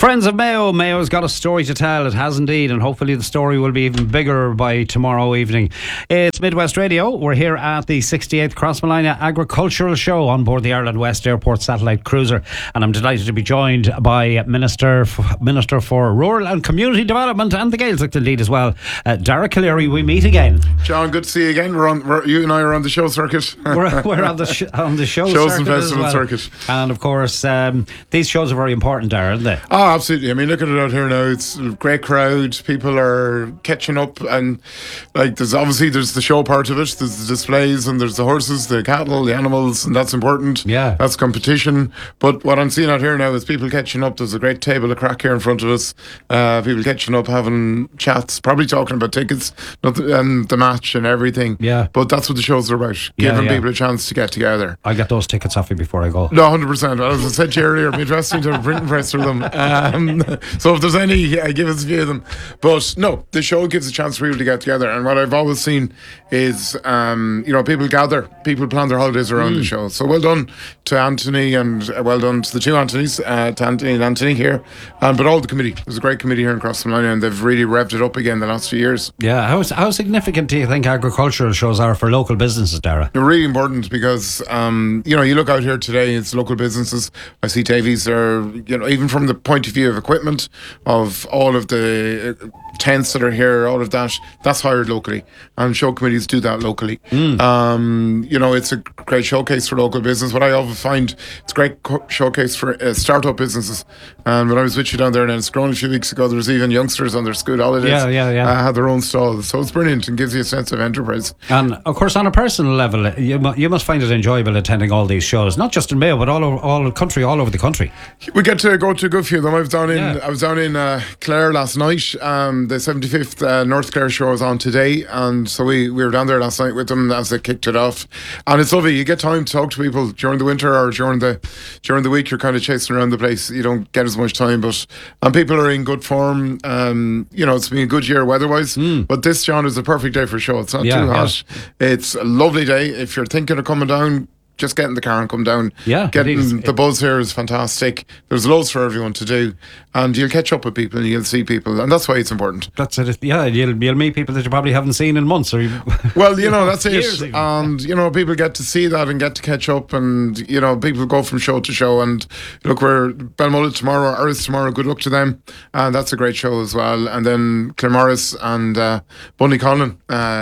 Friends of Mayo. Mayo's got a story to tell. It has indeed, and hopefully the story will be even bigger by tomorrow evening. It's Midwest Radio. We're here at the 68th Crossmolina Agricultural Show on board the Ireland West Airport satellite cruiser, and I'm delighted to be joined by Minister for Rural and Community Development and the Gaeltacht indeed as well, Dara Calleary. We meet again. John, good to see you again. You and I are on the show circuit. we're on the show shows circuit and festival well. circuit, and of course these shows are very important, Dara, aren't they? Oh, absolutely. I mean, look at it out here now. It's a great crowd. People are catching up, and there's the show part of it. There's the displays, and there's the horses, the cattle, the animals, and that's important. Yeah, that's competition. But what I'm seeing out here now is people catching up. There's a great table of crack here in front of us. People catching up, having chats, probably talking about tickets and the match and everything. Yeah. But that's what the shows are about. Giving people a chance to get together. I'll get those tickets off you before I go. No, 100%. As I said to you earlier, I'm interested to printing press for them. So if there's any, give us a few of them. But no, the show gives a chance for people to get together. And what I've always seen is, people gather, people plan their holidays around the show. So well done to Anthony, and well done to the two Anthonys, to Anthony and Anthony here, but all the committee. There's a great committee here in Crossmolina, and they've really revved it up again the last few years. Yeah, how significant do you think agricultural shows are for local businesses, Dara? They're really important because, you look out here today, it's local businesses. I see Davies there, even from the point of view of equipment, of all of the tents that are here, all of that's hired locally, and show committees do that locally. It's a great showcase for local business. What I often find, it's a great showcase for start-up businesses. And when I was with you down there in Scrone a few weeks ago, there was even youngsters on their school holidays had their own stalls. So it's brilliant and gives you a sense of enterprise. And of course, on a personal level, you must find it enjoyable attending all these shows, not just in Mayo, but all over the country. We get to go to a good few of them. I was down in Clare last night. The 75th North Clare show is on today, and so we were down there last night with them as they kicked it off. And it's lovely. You get time to talk to people during the winter or during the week. You're kind of chasing around the place. You don't get as much time, and people are in good form. It's been a good year weather-wise. But this, John, is the perfect day for a show. It's not too hot. It's a lovely day. If you're thinking of coming down, just get in the car and come down. Yeah, getting the buzz here is fantastic. There's loads for everyone to do, and you'll catch up with people and you'll see people, and that's why it's important. That's it. Yeah, you'll meet people that you probably haven't seen in months, or that's it. And people get to see that and get to catch up, and people go from show to show. And look, we're Belmullet tomorrow, Erris tomorrow. Good luck to them, and that's a great show as well. And then Claremorris and Bunnycolin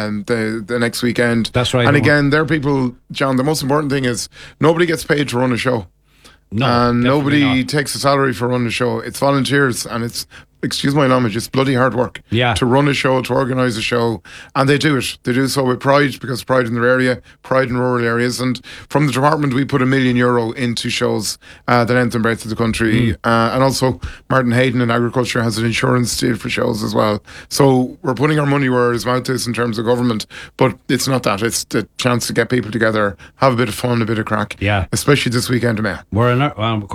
the next weekend. That's right. And again, they're people, John. The most important thing is nobody gets paid to run a show. No, and nobody takes a salary for running a show. It's volunteers, and it's, excuse my language, it's bloody hard work to run a show, to organise a show, and they do it. They do so with pride, because pride in their area, pride in rural areas. And from the department, we put €1 million into shows the length and breadth of the country. And also, Martin Hayden in Agriculture has an insurance deal for shows as well. So we're putting our money where his mouth is in terms of government, but it's not that. It's the chance to get people together, have a bit of fun, a bit of crack. Yeah. Especially this weekend of May. We're in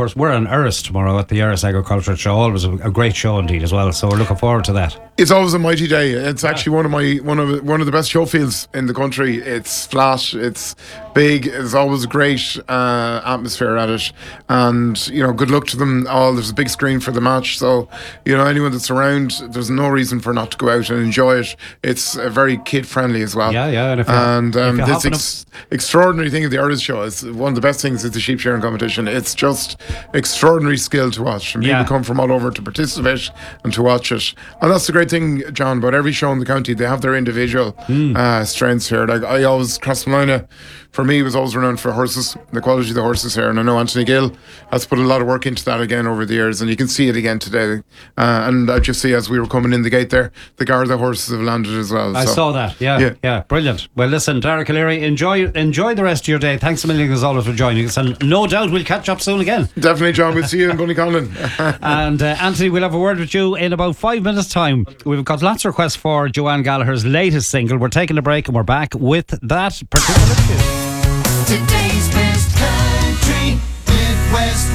Erris tomorrow at the Erris Agricultural Show. Always a great show indeed as well, so we're looking forward to that. It's always a mighty day. It's actually one of the best show fields in the country. It's flat, it's big, it's always a great atmosphere at it, and good luck to them all. There's a big screen for the match, so anyone that's around, there's no reason for not to go out and enjoy it. It's very kid friendly as well. And this extraordinary thing of the Erris show is one of the best things is the sheep shearing competition. It's just extraordinary skill to watch, and people come from all over to participate and to watch it. And that's the great thing, John, about every show in the county. They have their individual strengths here. Like Crossmolina, for me, was always renowned for horses, the quality of the horses here. And I know Anthony Gill has put a lot of work into that again over the years, and you can see it again today. And I just see, as we were coming in the gate there, the Garda horses have landed as well. I saw that. Yeah, brilliant. Well, listen, Dara Calleary, enjoy the rest of your day. Thanks a million as always for joining us, and no doubt we'll catch up soon again. Definitely, John. We'll see you in Bunnycolin. And Anthony, we'll have a word with you in about 5 minutes' time. We've got lots of requests for Joanne Gallagher's latest single. We're taking a break and we're back with that particular tune. Today's best country, Midwest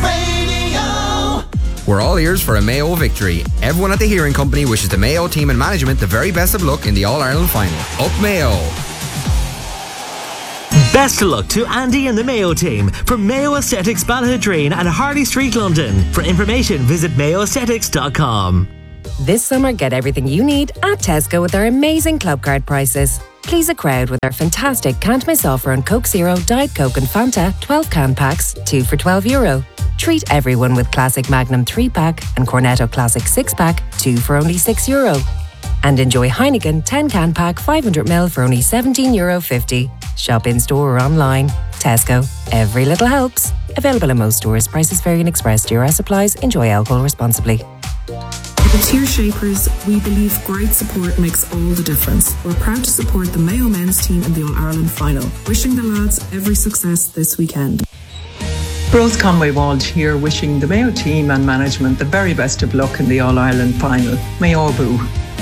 Radio. We're all ears for a Mayo victory. Everyone at the Hearing Company wishes the Mayo team and management the very best of luck in the All-Ireland final. Up Mayo! Best of luck to Andy and the Mayo team from Mayo Aesthetics Balladreen and Harley Street, London. For information, visit mayoaesthetics.com. This summer, get everything you need at Tesco with our amazing club card prices. Please a crowd with our fantastic can't miss offer on Coke Zero, Diet Coke and Fanta 12 can packs, 2 for €12. Treat everyone with Classic Magnum 3-pack and Cornetto Classic 6-pack, 2 for only €6. And enjoy Heineken 10 can pack 500ml for only €17.50. Shop in store or online. Tesco. Every little helps. Available in most stores. Prices vary in Express. DRS applies. Enjoy alcohol responsibly. At Tear Shapers, we believe great support makes all the difference. We're proud to support the Mayo men's team in the All-Ireland final. Wishing the lads every success this weekend. Rose Conway Walsh here, wishing the Mayo team and management the very best of luck in the All-Ireland final. Mayo Boo.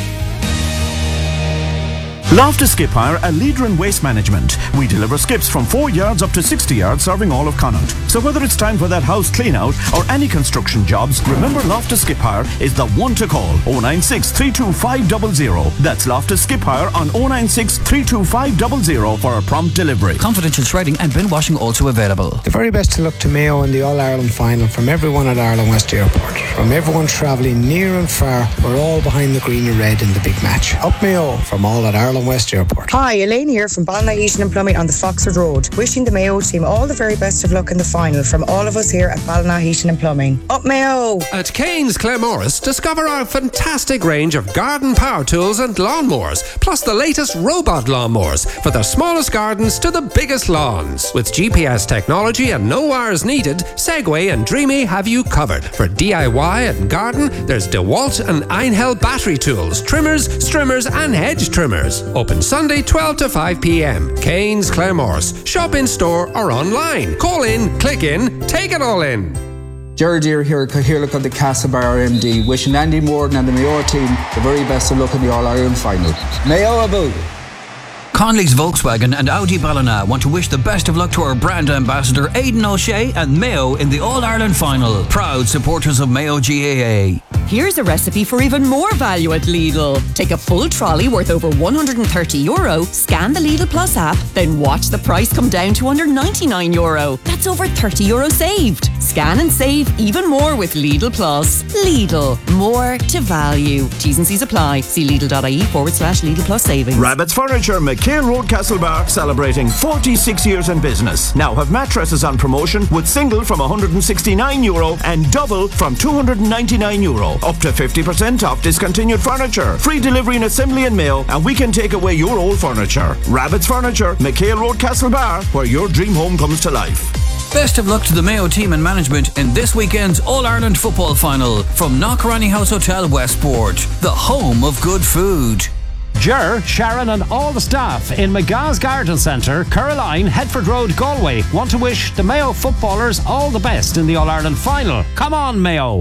Loftus Skip Hire, a leader in waste management. We deliver skips from 4 yards up to 60 yards, serving all of Connaught. So whether it's time for that house clean out or any construction jobs, remember Loftus Skip Hire is the one to call. 096 325 000. That's Loftus Skip Hire on 096 325 000 for a prompt delivery. Confidential shredding and bin washing also available. The very best of luck to Mayo in the All-Ireland final from everyone at Ireland West Airport. From everyone travelling near and far, we're all behind the green and red in the big match. Up Mayo from all at Ireland West Airport. Hi, Elaine here from Ballina Heating and Plumbing on the Foxford Road. Wishing the Mayo team all the very best of luck in the final from all of us here at Ballina Heating and Plumbing. Up Mayo! At Kane's Claremorris, discover our fantastic range of garden power tools and lawnmowers, plus the latest robot lawnmowers for the smallest gardens to the biggest lawns. With GPS technology and no wires needed, Segway and Dreamy have you covered. For DIY and garden, there's DeWalt and Einhell battery tools, trimmers, strimmers and hedge trimmers. Open Sunday 12 to 5 p.m. Kane's Claremorris. Shop in store or online. Call in, click in, take it all in. Jared Deere here, Cathaoirleach of the Castlebar MD, wishing Andy Morden and the Mayo team the very best of luck in the All-Ireland final. Mayo Abu! Conley's Volkswagen and Audi Ballina want to wish the best of luck to our brand ambassador Aidan O'Shea and Mayo in the All-Ireland final. Proud supporters of Mayo GAA. Here's a recipe for even more value at Lidl. Take a full trolley worth over €130, scan the Lidl Plus app, then watch the price come down to under €99. That's over €30 saved. Scan and save even more with Lidl Plus. Lidl, more to value. T's and C's apply. See Lidl.ie/Lidl Plus savings. Rabbit's Furniture, McHale Road, Castlebar, celebrating 46 years in business. Now have mattresses on promotion with single from €169 and double from €299. Up to 50% off discontinued furniture. Free delivery and assembly in Mayo, and we can take away your old furniture. Rabbit's Furniture, McHale Road, Castlebar, where your dream home comes to life. Best of luck to the Mayo team and management in this weekend's All-Ireland football final from Knockranny House Hotel Westport, the home of good food. Ger, Sharon and all the staff in McGah's Garden Centre, Caroline, Headford Road, Galway want to wish the Mayo footballers all the best in the All-Ireland final. Come on, Mayo!